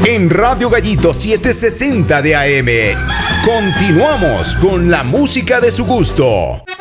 en Radio Gallito 760 de AM. Continuamos con la música de su gusto.